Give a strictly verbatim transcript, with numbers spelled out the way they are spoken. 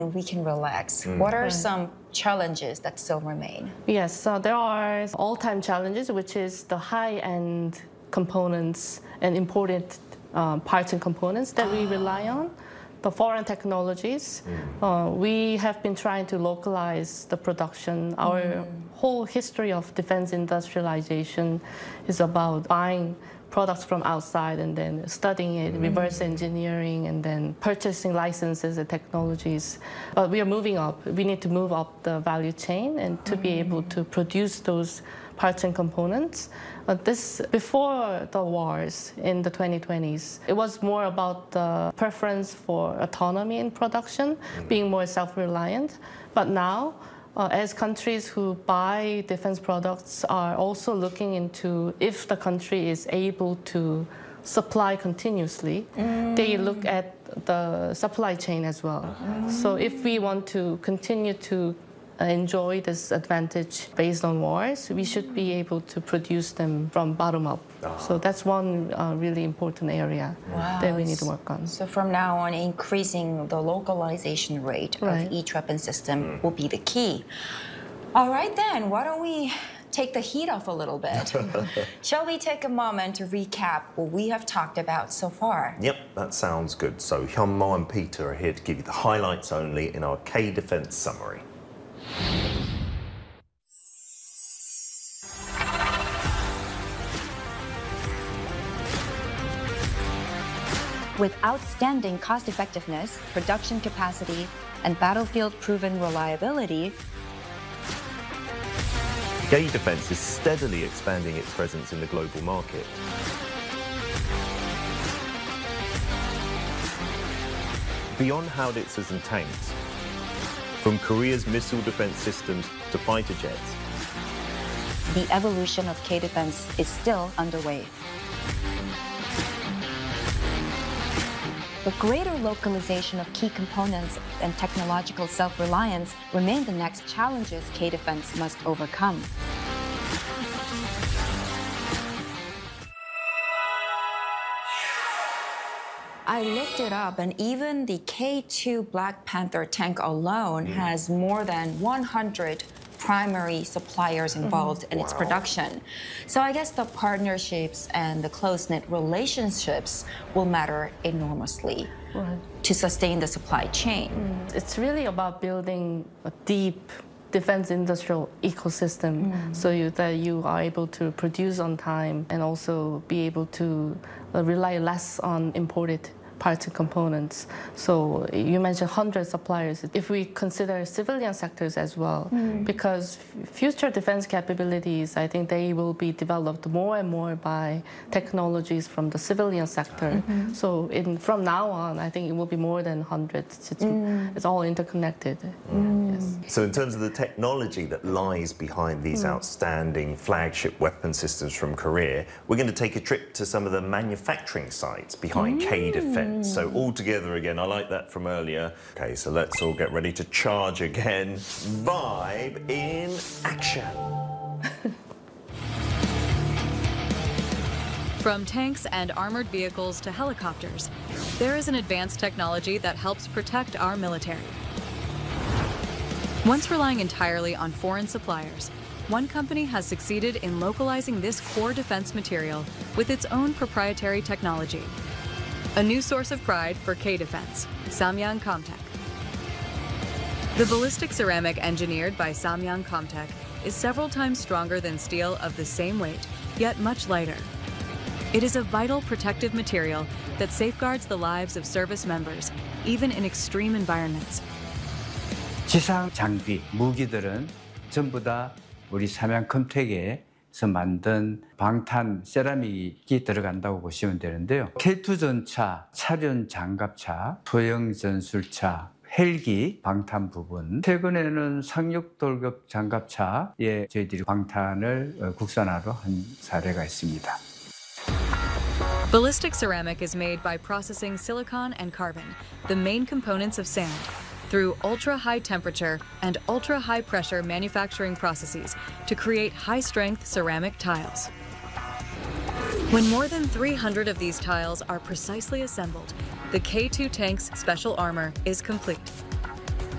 we can relax. Mm. What are Right. some challenges that still remain? Yes, so there are all-time challenges, which is the high-end components and imported um, parts and components that we rely on, the foreign technologies. Uh, we have been trying to localize the production. Our whole history of defense industrialization is about buying products from outside and then studying it, reverse engineering, and then purchasing licenses and technologies. But we are moving up. We need to move up the value chain and to be able to produce those parts and components. But this, before the wars in the twenty twenties, it was more about the preference for autonomy in production, being more self-reliant. But now, Uh, as countries who buy defense products are also looking into if the country is able to supply continuously, mm. they look at the supply chain as well. Mm. So if we want to continue to enjoy this advantage based on wars, we should be able to produce them from bottom up. Oh. So that's one uh, really important area wow. that we need to work on. So from now on, increasing the localization rate right. of each weapon system mm. will be the key. All right then, why don't we take the heat off a little bit? Shall we take a moment to recap what we have talked about so far? Yep, that sounds good. So Hyunmo and Peter are here to give you the highlights only in our K-Defense summary. With outstanding cost-effectiveness, production capacity, and battlefield-proven reliability, K-Defense is steadily expanding its presence in the global market. Beyond howitzers and tanks, from Korea's missile defense systems to fighter jets, the evolution of K-Defense is still underway. The greater localization of key components and technological self-reliance remain the next challenges K-Defense must overcome. I looked it up, and even the K two Black Panther tank alone mm. has more than one hundred primary suppliers involved mm-hmm. in wow. its production. So I guess the partnerships and the close-knit relationships will matter enormously right. to sustain the supply chain. Mm. It's really about building a deep defense industrial ecosystem mm. so you, that you are able to produce on time and also be able to uh, rely less on imported parts and components. So you mentioned one hundred suppliers. If we consider civilian sectors as well, mm. because future defense capabilities, I think they will be developed more and more by technologies from the civilian sector. Mm-hmm. So in, from now on, I think it will be more than one hundred. It's, mm. it's all interconnected. Mm. Yes. So in terms of the technology that lies behind these mm. outstanding flagship weapon systems from Korea, we're going to take a trip to some of the manufacturing sites behind mm. K-Defense. So all together again, I like that from earlier. Okay, so let's all get ready to charge again. Vibe in action. From tanks and armored vehicles to helicopters, there is an advanced technology that helps protect our military. Once relying entirely on foreign suppliers, one company has succeeded in localizing this core defense material with its own proprietary technology. A new source of pride for K-Defense, Samyang Comtech. The ballistic ceramic engineered by Samyang Comtech is several times stronger than steel of the same weight, yet much lighter. It is a vital protective material that safeguards the lives of service members, even in extreme environments. 지상 장비, 무기들은 전부 다 우리 삼양 컴텍에서 만든 방탄 세라믹이 들어간다고 보시면 되는데요. 케이 투 전차, 차륜 장갑차, 소형 전술차, 헬기 방탄 부분, 최근에는 상륙 돌격 장갑차에 저희들이 방탄을 국산화로 한 사례가 있습니다. Ballistic ceramic is made by processing silicon and carbon, the main components of sand, through ultra-high temperature and ultra-high pressure manufacturing processes to create high-strength ceramic tiles. When more than three hundred of these tiles are precisely assembled, the K two tank's special armor is complete.